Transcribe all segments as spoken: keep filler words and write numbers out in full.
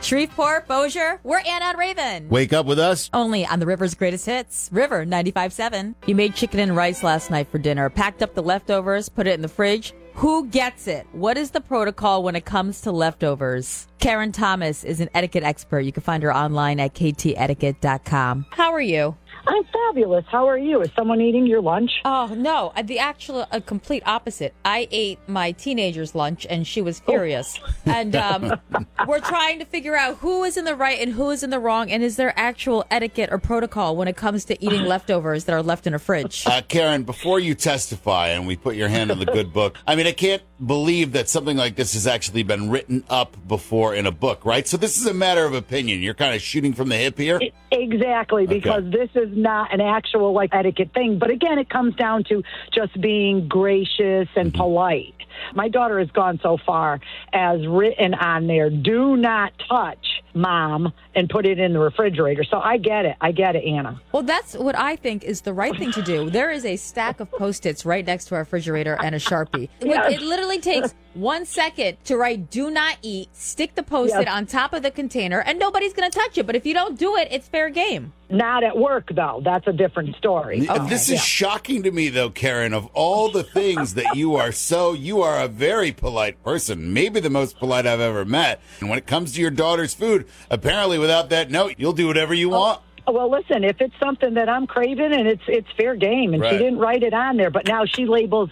Shreveport, Bossier, we're Anna and Raven. Wake up with us. Only on the River's Greatest Hits, River ninety-five point seven. You made chicken and rice last night for dinner, packed up the leftovers, put it in the fridge. Who gets it? What is the protocol when it comes to leftovers? Karen Thomas is an etiquette expert. You can find her online at k t etiquette dot com. How are you? I'm fabulous. How are you? Is someone eating your lunch? Oh, no. The actual uh, complete opposite. I ate my teenager's lunch, and she was furious. Oh. And um, we're trying to figure out who is in the right and who is in the wrong, and is there actual etiquette or protocol when it comes to eating leftovers that are left in a fridge? Uh, Karen, before you testify and we put your hand on the good book, I mean, I can't believe that something like this has actually been written up before in a book, right? So this is a matter of opinion. You're kind of shooting from the hip here? Exactly, because okay. This is not an actual like etiquette thing. But again, it comes down to just being gracious and mm-hmm. polite. My daughter has gone so far as written on there, do not touch, Mom, and put it in the refrigerator. So I get it. I get it, Anna. Well, that's what I think is the right thing to do. There is a stack of Post-its right next to our refrigerator and a Sharpie. Yes. It literally takes one second to write do not eat, stick the Post-it yes. on top of the container, and nobody's going to touch it. But if you don't do it, it's fair game. Not at work, though. That's a different story. Okay. This is yeah. shocking to me, though, Karen, of all the things that you are so, you are a very polite person, maybe the most polite I've ever met. And when it comes to your daughter's food, apparently without that note, you'll do whatever you oh. want. Well, listen, if it's something that I'm craving and it's it's fair game, and right. she didn't write it on there, but now she labels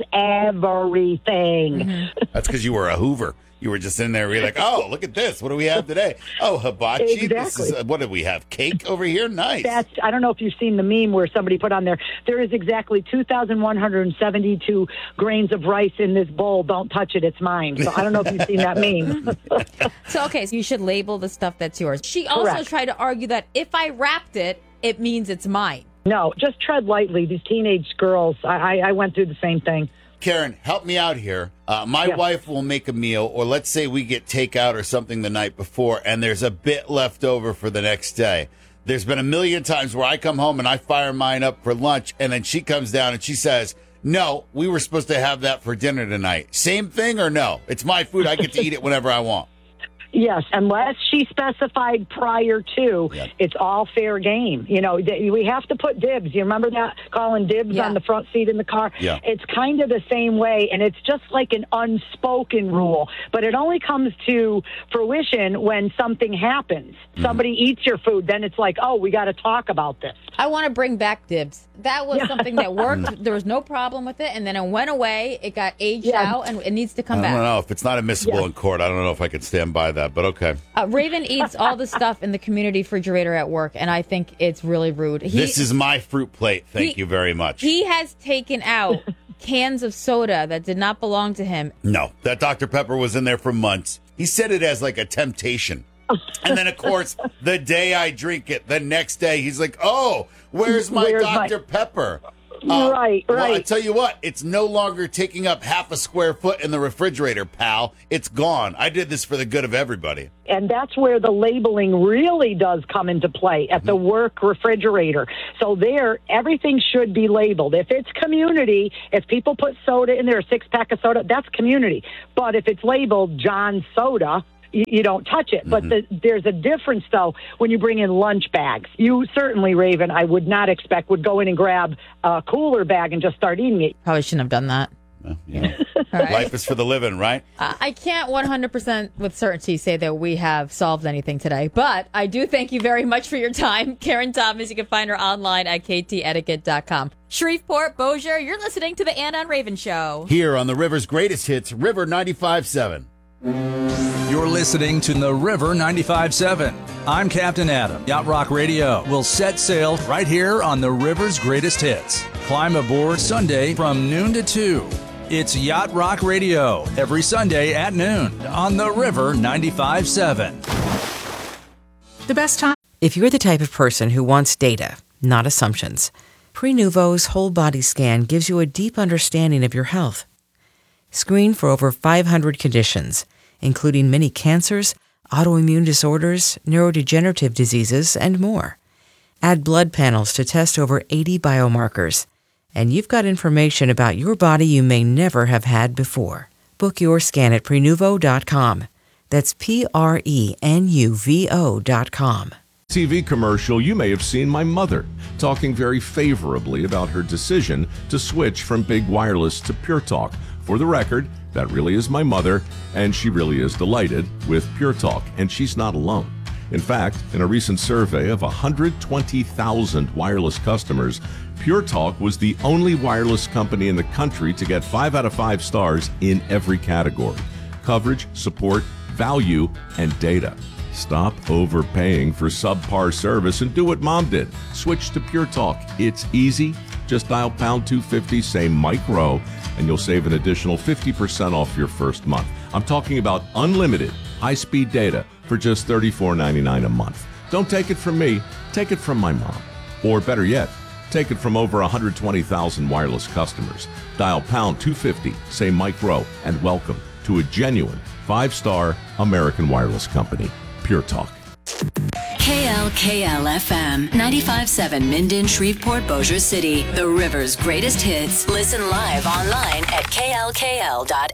everything. Mm-hmm. That's because you were a Hoover. You were just in there, you're like, oh, look at this. What do we have today? Oh, hibachi. Exactly. This is, uh, what do we have? Cake over here? Nice. That's, I don't know if you've seen the meme where somebody put on there, there is exactly two thousand one hundred seventy-two grains of rice in this bowl. Don't touch it. It's mine. So I don't know if you've seen that meme. So, okay, so you should label the stuff that's yours. She also Correct. tried to argue that if I wrapped it, it means it's mine. No, just tread lightly. These teenage girls, I, I, I went through the same thing. Karen, help me out here. Uh, my yes. wife will make a meal, or let's say we get takeout or something the night before, and there's a bit left over for the next day. There's been a million times where I come home and I fire mine up for lunch, and then she comes down and she says, no, we were supposed to have that for dinner tonight. Same thing or no? It's my food. I get to eat it whenever I want. Yes, unless she specified prior to, yep. it's all fair game. You know, we have to put dibs. You remember that, calling dibs yeah. on the front seat in the car? Yeah. It's kind of the same way, and it's just like an unspoken rule. But it only comes to fruition when something happens. Mm-hmm. Somebody eats your food, then it's like, oh, we got to talk about this. I want to bring back dibs. That was yeah. something that worked. There was no problem with it, and then it went away. It got aged yeah. out, and it needs to come I back. I don't know. If it's not admissible yeah. in court, I don't know if I could stand by that, but okay. Uh, Raven eats all the stuff in the community refrigerator at work, and I think it's really rude. He, this is my fruit plate. Thank he, you very much. He has taken out cans of soda that did not belong to him. No, that Doctor Pepper was in there for months. He said it as like a temptation. And then, of course, the day I drink it, the next day, he's like, oh, where's my where's Doctor my- Pepper? Uh, right, right. Well, I tell you what, it's no longer taking up half a square foot in the refrigerator, pal. It's gone. I did this for the good of everybody. And that's where the labeling really does come into play, at the work refrigerator. So there, everything should be labeled. If it's community, if people put soda in there, a six-pack of soda, that's community. But if it's labeled John Soda, you, you don't touch it. Mm-hmm. But the, there's a difference, though, when you bring in lunch bags. You certainly, Raven, I would not expect, would go in and grab a cooler bag and just start eating it. Probably shouldn't have done that. Well, you know, right. Life is for the living, right? Uh, I can't one hundred percent with certainty say that we have solved anything today, but I do thank you very much for your time. Karen Thomas, you can find her online at k t etiquette dot com. Shreveport, Bossier, you're listening to the Anna and Raven Show. Here on the River's Greatest Hits, River ninety-five point seven. You're listening to the River ninety-five point seven. I'm Captain Adam. Yacht Rock Radio will set sail right here on the River's Greatest Hits. Climb aboard Sunday from noon to two. It's Yacht Rock Radio every Sunday at noon on the River ninety-five point seven. The best time. If you're the type of person who wants data, not assumptions, Prenuvo's whole body scan gives you a deep understanding of your health. Screen for over five hundred conditions, including many cancers, autoimmune disorders, neurodegenerative diseases, and more. Add blood panels to test over eighty biomarkers, and you've got information about your body you may never have had before. Book your scan at Prenuvo dot com. That's P R E N U V O dot com. T V commercial, you may have seen my mother talking very favorably about her decision to switch from big wireless to Pure Talk. For the record, that really is my mother, and she really is delighted with Pure Talk, and she's not alone. In fact, in a recent survey of one hundred twenty thousand wireless customers, Pure Talk was the only wireless company in the country to get five out of five stars in every category: coverage, support, value, and data. Stop overpaying for subpar service and do what Mom did. Switch to Pure Talk. It's easy. Just dial pound two fifty, say Mike Rowe, and you'll save an additional fifty percent off your first month. I'm talking about unlimited high-speed data for just thirty-four ninety-nine a month. Don't take it from me. Take it from my mom. Or better yet, take it from over one hundred twenty thousand wireless customers. Dial pound two fifty, say Mike Rowe, and welcome to a genuine five-star American wireless company, Pure Talk. K L K L F M, ninety-five point seven Minden, Shreveport, Bossier City. The River's greatest hits. Listen live online at K L K L dot